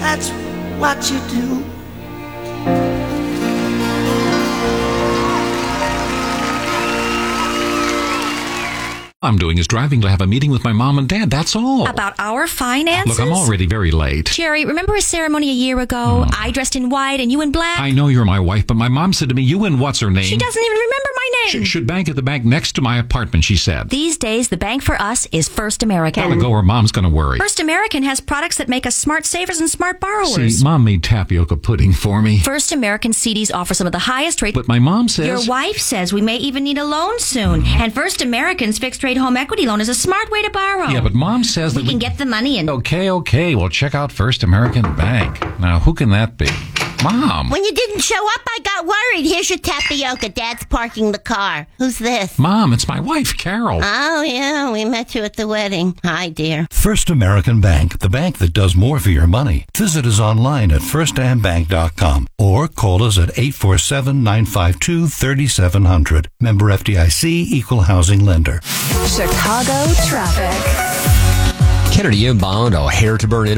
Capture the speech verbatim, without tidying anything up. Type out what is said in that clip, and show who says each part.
Speaker 1: that's what you do.
Speaker 2: I'm doing is driving to have a meeting with my mom and dad. That's all.
Speaker 3: About our finances?
Speaker 2: Look, I'm already very late.
Speaker 3: Jerry, remember a ceremony a year ago?
Speaker 2: Hmm.
Speaker 3: I dressed in white and you in black?
Speaker 2: I know you're my wife, but my mom said to me, you and what's her name?
Speaker 3: She doesn't even remember my name.
Speaker 2: Sh- should bank at the bank next to my apartment, she said.
Speaker 3: These days, the bank for us is First American.
Speaker 2: Gotta go or Mom's gonna worry.
Speaker 3: First American has products that make us smart savers and smart borrowers.
Speaker 2: See, Mom made tapioca pudding for me.
Speaker 3: First American C Ds offer some of the highest rates.
Speaker 2: But my mom says...
Speaker 3: Your wife says we may even need a loan soon. And First American's fixed-rate home equity loan is a smart way to borrow.
Speaker 2: Yeah, but Mom says
Speaker 3: we
Speaker 2: that we...
Speaker 3: can get the money and...
Speaker 2: Okay, okay, well, check out First American Bank. Now, who can that be? Mom!
Speaker 4: When you didn't show up, I got worried. Here's your tapioca. Dad's parking the car. Who's this?
Speaker 2: Mom, it's my wife, Carol.
Speaker 4: Oh, yeah, we met you at the wedding. Hi, dear.
Speaker 5: First American Bank, the bank that does more for your money. Visit us online at first am bank dot com or call us at eight four seven, nine five two, three seven zero zero. Member F D I C, Equal Housing Lender.
Speaker 6: Chicago traffic.
Speaker 7: Kennedy inbound, O'Hare to Burn